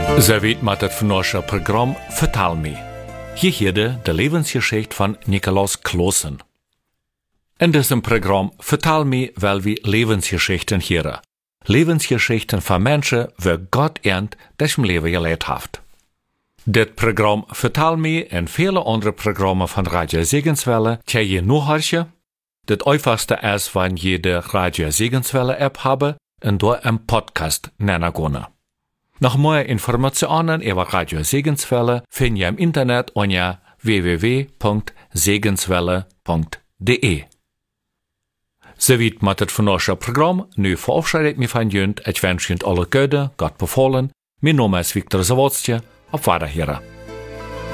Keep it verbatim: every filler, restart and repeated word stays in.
Ze weet met het vandaagse programma Vertel me. Je hoorde de levensgeschichte van Nikolaus Kloosen. In diesem Programm Vertel me wel we levensgeschichten horen. Levensgeschichten van mensen waar God ernt das im Leben geleid heeft. Dit Programm Vertel me en vele andere programmen van Radio Segenswelle kan je nu horen. Het einfachste is wanneer je de Radio Segenswelle app hebben en door een podcast nennen kunnen. Nog meer informationen over Radio Segenswelle vind je im Internet onder w w w punt segenswelle punt d e. Zoviet met het vandaagse programma. Nu verabschied ik me van jullie. Ik wens jullie alle goede, God bevallen. Mijn naam is Victor Zawodstje. Op Wiederhören.